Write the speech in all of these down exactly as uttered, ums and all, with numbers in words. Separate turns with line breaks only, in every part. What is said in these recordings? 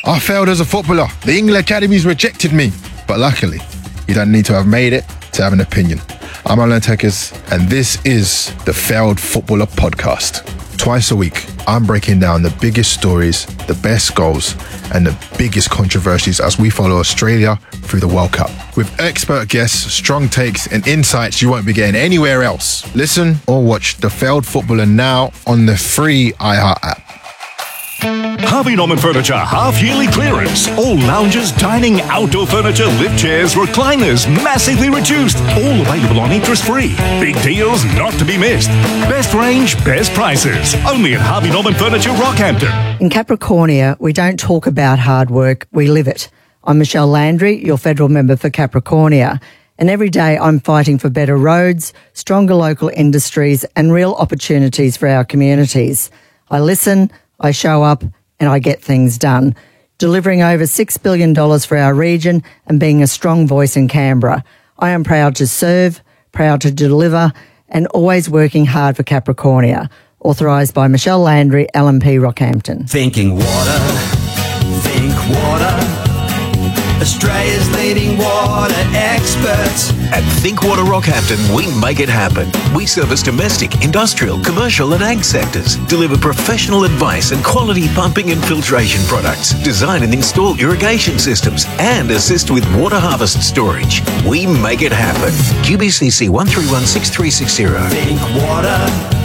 I failed as a footballer. The England academies rejected me. But luckily, you don't need to have made it to have an opinion. I'm Alan Tekers, and this is the Failed Footballer Podcast. Twice a week, I'm breaking down the biggest stories, the best goals, and the biggest controversies as we follow Australia through the World Cup. With expert guests, strong takes, and insights you won't be getting anywhere else. Listen or watch The Failed Footballer now on the free iHeart app.
Harvey Norman Furniture half-yearly clearance. All lounges, dining, outdoor furniture, lift chairs, recliners, massively reduced. All available on interest-free. Big deals not to be missed. Best range, best prices. Only at Harvey Norman Furniture, Rockhampton.
In Capricornia, we don't talk about hard work, we live it. I'm Michelle Landry, your federal member for Capricornia. And every day I'm fighting for better roads, stronger local industries and real opportunities for our communities. I listen, I show up, and I get things done, delivering over six billion dollars for our region and being a strong voice in Canberra. I am proud to serve, proud to deliver, and always working hard for Capricornia. Authorised by Michelle Landry, L M P Rockhampton.
Thinking water, think water. Australia's leading water experts.
At Think Water Rockhampton, we make it happen. We service domestic, industrial, commercial and ag sectors, deliver professional advice and quality pumping and filtration products, design and install irrigation systems, and assist with water harvest storage. We make it happen. Q B C C one three one six three six zero.
Think water.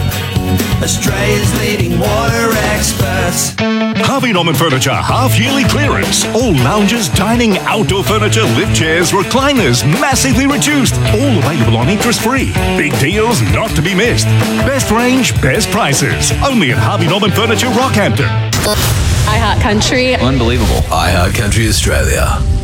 Australia's leading water experts.
Harvey Norman Furniture half-yearly clearance. All lounges, dining, outdoor furniture, lift chairs, recliners, massively reduced. All available on interest-free. Big deals not to be missed. Best range, best prices. Only at Harvey Norman Furniture, Rockhampton.
iHeart Country.
Unbelievable.
iHeart Country Australia.